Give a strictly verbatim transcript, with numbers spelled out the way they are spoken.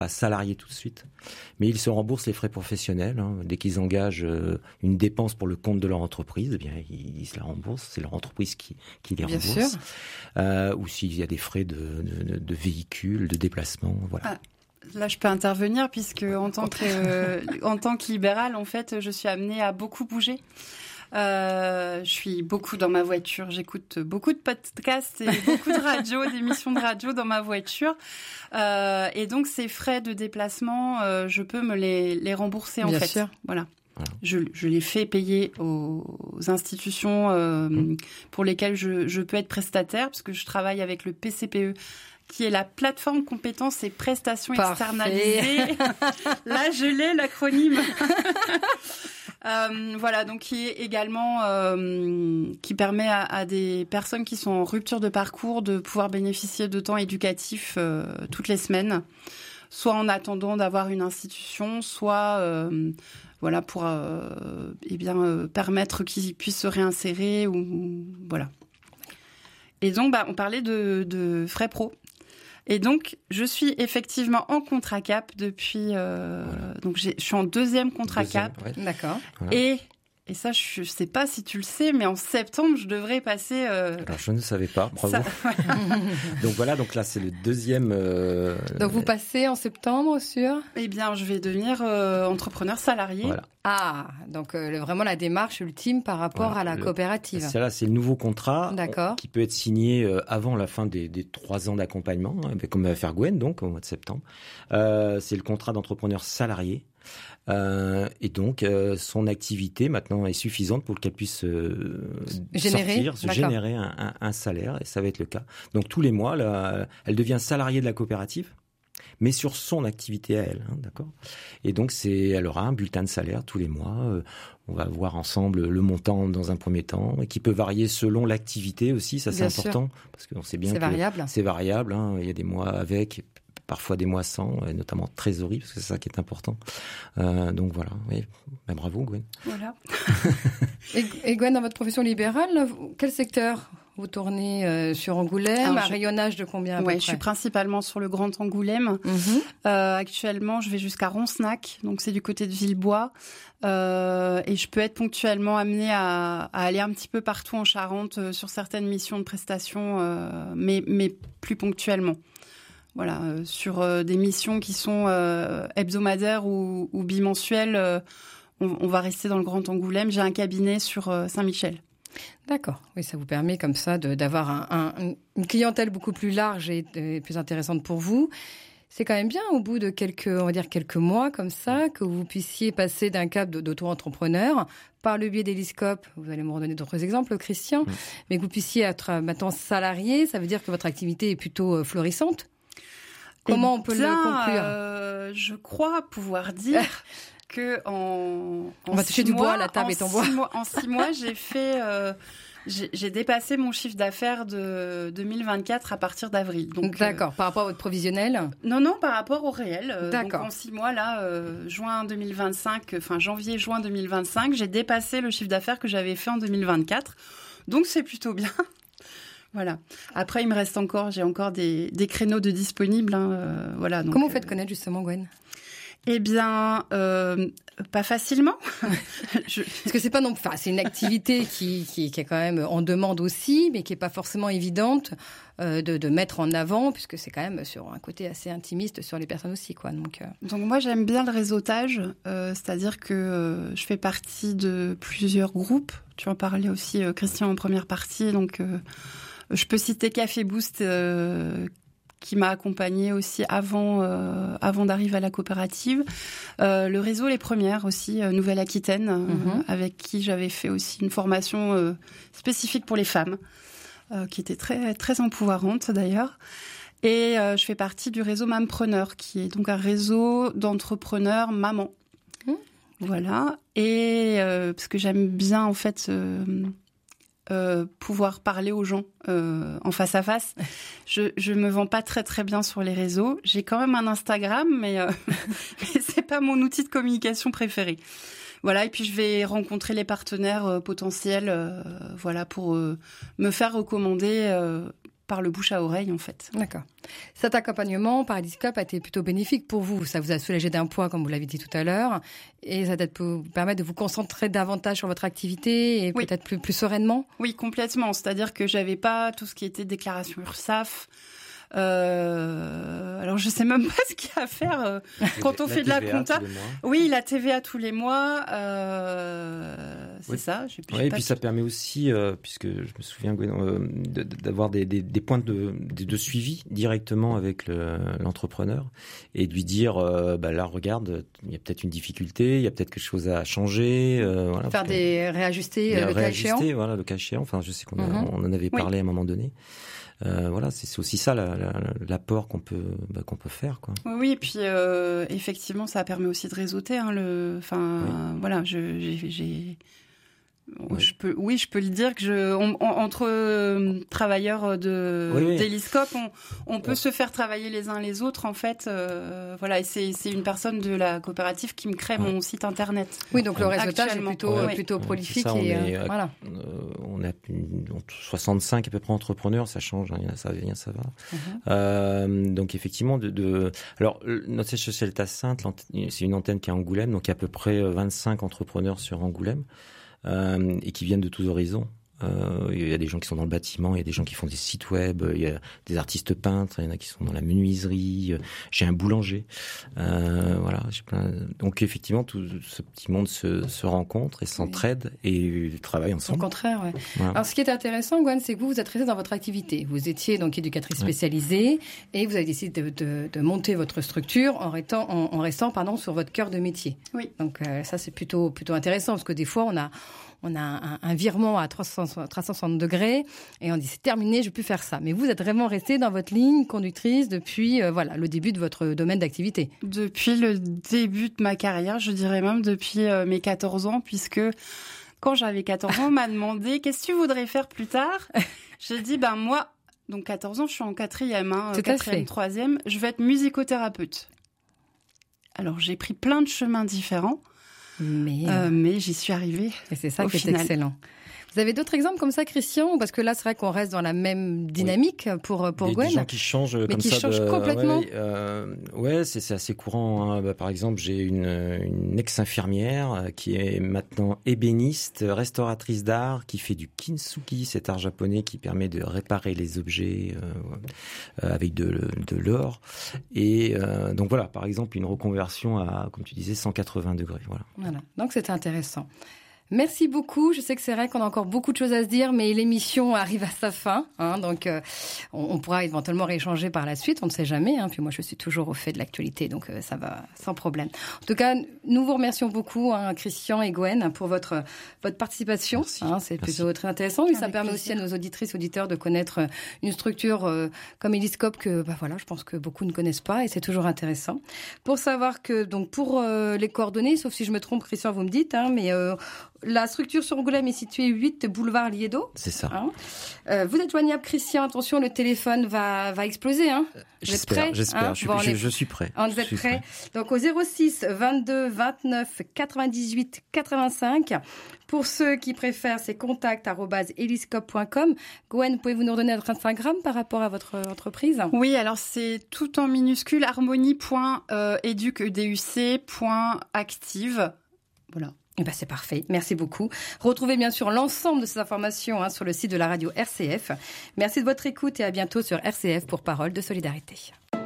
pas salariés tout de suite, mais ils se remboursent les frais professionnels. Hein. Dès qu'ils engagent euh, une dépense pour le compte de leur entreprise, eh bien, ils, ils se la remboursent. C'est leur entreprise qui, qui les Bien rembourse. sûr. Euh, ou s'il y a des frais de, de, de véhicules, de déplacement, voilà. Ah. Là, je peux intervenir puisque en tant que euh, en tant que libérale, en fait, je suis amenée à beaucoup bouger. Euh, je suis beaucoup dans ma voiture. J'écoute beaucoup de podcasts et beaucoup de radio, d'émissions de radio dans ma voiture. Euh, et donc, ces frais de déplacement, euh, je peux me les les rembourser en Bien fait. sûr. Voilà. Voilà. Je, je les fais payer aux institutions euh, mmh. pour lesquelles je, je peux être prestataire, parce que je travaille avec le P C P E, qui est la plateforme compétences et prestations Parfait. externalisées. Là, je l'ai, l'acronyme. euh, voilà, donc qui est également euh, qui permet à, à des personnes qui sont en rupture de parcours de pouvoir bénéficier de temps éducatif euh, toutes les semaines, soit en attendant d'avoir une institution, soit euh, voilà pour euh, eh bien euh, permettre qu'ils puissent se réinsérer ou voilà. Et donc, bah, on parlait de, de frais pro. Et donc, je suis effectivement en contrat cap depuis. Euh, voilà. Donc, j'ai, je suis en deuxième contrat Deuxième, cap. ouais. D'accord. Voilà. Et et ça, je sais pas si tu le sais, mais en septembre, je devrais passer. Euh, Alors, je ne savais pas. Bravo. ça, voilà. Donc voilà. Donc là, c'est le deuxième. Euh, Donc vous passez en septembre sur Eh bien, je vais devenir euh, entrepreneur salarié. Voilà. Ah, donc euh, vraiment la démarche ultime par rapport Voilà, à la le, coopérative. C'est là, c'est le nouveau contrat. D'accord. euh, qui peut être signé euh, avant la fin des, des trois ans d'accompagnement, hein, comme va faire Gwen, donc au mois de septembre. Euh, c'est le contrat d'entrepreneur salarié. Euh, et donc, euh, son activité maintenant est suffisante pour qu'elle puisse euh, Générer, sortir, se d'accord. générer un, un, un salaire, et ça va être le cas. Donc tous les mois, là, elle devient salariée de la coopérative, mais sur son activité à elle, hein, d'accord. Et donc c'est, elle aura un bulletin de salaire tous les mois. Euh, on va voir ensemble le montant dans un premier temps, et qui peut varier selon l'activité aussi. Ça c'est Bien important parce qu'on sait bien C'est que variable. c'est variable. Hein, il y a des mois avec, parfois des mois sans, et notamment trésorerie, parce que c'est ça qui est important. Euh, donc voilà, oui. Ben, bravo Gwen. Voilà. Et, et Gwen, dans votre profession libérale, là, vous- quel secteur vous tournez euh, sur Angoulême? Alors, Un je- rayonnage de combien à peu Ouais, près? je suis principalement sur le Grand Angoulême. Mhm. Euh, actuellement, je vais jusqu'à Roncenac, donc c'est du côté de Villebois, euh, et je peux être ponctuellement amenée à, à aller un petit peu partout en Charente euh, sur certaines missions de prestation, euh, mais mais plus ponctuellement. Voilà, euh, sur euh, des missions qui sont euh, hebdomadaires ou, ou bimensuelles, euh, on, on va rester dans le Grand Angoulême. J'ai un cabinet sur euh, Saint-Michel. D'accord. Oui, ça vous permet comme ça de, d'avoir un, un, une clientèle beaucoup plus large et, et plus intéressante pour vous. C'est quand même bien, au bout de quelques, on va dire quelques mois comme ça, que vous puissiez passer d'un cap de- d'auto-entrepreneur par le biais d'Eliscope. Vous allez me redonner d'autres exemples, Christian, mmh. mais que vous puissiez être maintenant salarié. Ça veut dire que votre activité est plutôt florissante. Comment Eh on peut bien, le conclure euh, Je crois pouvoir dire que en, en on va toucher du mois, bois, la table est en bois. Mois, en six mois, j'ai fait, euh, j'ai, j'ai dépassé mon chiffre d'affaires de deux mille vingt-quatre à partir d'avril. Donc, d'accord. Euh, par rapport à votre provisionnel? Non, non, par rapport au réel. Euh, d'accord. Donc en six mois, là, euh, juin deux mille vingt-cinq, enfin janvier-juin deux mille vingt-cinq, j'ai dépassé le chiffre d'affaires que j'avais fait en deux mille vingt-quatre. Donc c'est plutôt bien. Voilà. Après, il me reste encore, j'ai encore des, des créneaux de disponibles. Hein, euh, voilà. Donc, comment vous faites connaître justement, Gwen? Eh bien, euh, pas facilement. Je... Parce que c'est pas non, enfin, c'est une activité qui, qui, qui est quand même en demande aussi, mais qui est pas forcément évidente euh, de, de mettre en avant, puisque c'est quand même sur un côté assez intimiste sur les personnes aussi, quoi. Donc, euh... donc moi, j'aime bien le réseautage, euh, c'est-à-dire que euh, je fais partie de plusieurs groupes. Tu en parlais aussi, euh, Christian, en première partie, donc. Euh, Je peux citer Café Boost euh, qui m'a accompagnée aussi avant euh, avant d'arriver à la coopérative. Euh, le réseau Les Premières aussi, euh, Nouvelle-Aquitaine, mm-hmm. euh, avec qui j'avais fait aussi une formation euh, spécifique pour les femmes, euh, qui était très très empouvoirante d'ailleurs. Et euh, je fais partie du réseau Mampreneur, qui est donc un réseau d'entrepreneurs mamans. Mm. Voilà. Et euh, parce que j'aime bien en fait. Euh, Euh, pouvoir parler aux gens euh, en face à face. Je je me vends pas très très bien sur les réseaux. J'ai quand même un Instagram, mais, euh, mais c'est pas mon outil de communication préféré. Voilà, et puis je vais rencontrer les partenaires euh, potentiels, euh, voilà, pour euh, me faire recommander euh, par le bouche à oreille, en fait. D'accord. Cet accompagnement par Eliscope a été plutôt bénéfique pour vous. Ça vous a soulagé d'un poids, comme vous l'avez dit tout à l'heure, et ça peut vous permettre de vous concentrer davantage sur votre activité et oui. peut-être plus, plus sereinement. Oui, complètement. C'est-à-dire que j'avais pas tout ce qui était déclaration URSSAF. Euh, alors je sais même pas ce qu'il y a à faire euh, quand on la fait de la T V A compta. tous les mois. Oui, la T V A tous les mois, euh, c'est oui. ça. J'ai, j'ai ouais, et pas puis ça permet aussi, euh, puisque je me souviens euh, de, de, d'avoir des, des, des points de, de, de suivi directement avec le, l'entrepreneur et de lui dire, euh, bah là regarde, il y a peut-être une difficulté, il y a peut-être quelque chose à changer. Euh, voilà, Faire des réajustés des le cas échéant. Voilà, le cas échéant. Enfin, je sais qu'on a, Mm-hmm. on en avait parlé oui. à un moment donné. Euh, voilà, c'est, c'est aussi ça la, la, l'apport qu'on peut bah, qu'on peut faire, quoi. Oui, et puis euh, effectivement, ça permet aussi de réseauter. Hein, le, enfin, oui. voilà, je, j'ai, j'ai... Oui. Je peux, oui, je peux le dire que je, on, on, entre euh, travailleurs de oui, oui. d'Eliscope, on, on peut ouais. se faire travailler les uns les autres en fait. Euh, voilà, et c'est, c'est une personne de la coopérative qui me crée ouais. mon site internet. Oui, donc le réseautage est plutôt ouais. plutôt ouais. prolifique. Ça, on, et, est, euh, voilà. euh, on a soixante-cinq à peu près entrepreneurs, ça change, hein, ça vient, ça va. Mm-hmm. Euh, donc effectivement, de, de, alors notre siège social est à Saintes, c'est une antenne qui est à Angoulême, donc il y a à peu près vingt-cinq entrepreneurs sur Angoulême. Euh, et qui viennent de tous horizons. Euh, il y a des gens qui sont dans le bâtiment, il y a des gens qui font des sites web, il y a des artistes peintres, il y en a qui sont dans la menuiserie, j'ai un boulanger. Euh, voilà, j'ai plein... Donc effectivement, tout ce petit monde se, se rencontre et s'entraide oui. et travaille ensemble. Au contraire, ouais. Voilà. Alors ce qui est intéressant, Gwen, c'est que vous, vous êtes resté dans votre activité. Vous étiez donc éducatrice ouais. spécialisée et vous avez décidé de, de, de monter votre structure en restant, en, en restant pardon, sur votre cœur de métier. Oui. Donc euh, ça, c'est plutôt, plutôt intéressant parce que des fois, on a... On a un, un virement à trois cent soixante degrés et on dit c'est terminé, je ne vais plus faire ça. Mais vous êtes vraiment resté dans votre ligne conductrice depuis euh, voilà, le début de votre domaine d'activité. Depuis le début de ma carrière, je dirais même depuis euh, mes quatorze ans, puisque quand j'avais quatorze ans, on m'a demandé « Qu'est-ce que tu voudrais faire plus tard ?» J'ai dit ben, « Moi, donc quatorze ans, je suis en quatrième, hein, quatrième, troisième, je vais être musicothérapeute. » Alors j'ai pris plein de chemins différents. Mais, euh, mais j'y suis arrivée. Et c'est ça qui final. est excellent. Vous avez d'autres exemples comme ça, Christian ? Parce que là, c'est vrai qu'on reste dans la même dynamique oui. pour, pour des, Gwen. Des gens qui changent mais comme qui ça. changent de... complètement. Ouais, euh, ouais c'est, c'est assez courant. Hein. Bah, par exemple, j'ai une, une ex-infirmière qui est maintenant ébéniste, restauratrice d'art, qui fait du kintsugi, cet art japonais qui permet de réparer les objets euh, avec de, de l'or. Et euh, donc voilà, par exemple, une reconversion à, comme tu disais, cent quatre-vingts degrés. Voilà. Voilà. Donc c'était intéressant. Merci beaucoup. Je sais que c'est vrai qu'on a encore beaucoup de choses à se dire, mais l'émission arrive à sa fin. Hein, donc, euh, on, on pourra éventuellement rééchanger par la suite. On ne sait jamais. Hein, puis moi, je suis toujours au fait de l'actualité, donc euh, ça va sans problème. En tout cas, nous vous remercions beaucoup, hein, Christian et Gwen, pour votre votre participation. Hein, c'est Merci. Plutôt très intéressant. Et ça permet plaisir. aussi à nos auditrices, auditeurs de connaître une structure euh, comme Eliscope que, bah voilà, je pense que beaucoup ne connaissent pas, et c'est toujours intéressant. Pour savoir que, donc, pour euh, les coordonnées, sauf si je me trompe, Christian, vous me dites, hein, mais euh, la structure sur Angoulême est située huit boulevard Liédo. C'est ça. Hein euh, vous êtes joignable, Christian. Attention, le téléphone va, va exploser. Hein. Vous j'espère, êtes prêt j'espère. hein je, bon, je, est... je suis prêt. Vous êtes prêt, prêt Donc, au zéro six vingt-deux vingt-neuf quatre-vingt-dix-huit quatre-vingt-cinq. Pour ceux qui préfèrent, c'est contact arobase eliscope point com. Gwen, pouvez-vous nous donner notre Instagram par rapport à votre entreprise ? Oui, alors c'est tout en minuscule, harmonie point educ point active. Voilà. Eh ben c'est parfait, merci beaucoup. Retrouvez bien sûr l'ensemble de ces informations hein, sur le site de la radio R C F. Merci de votre écoute et à bientôt sur R C F pour Parole de Solidarité.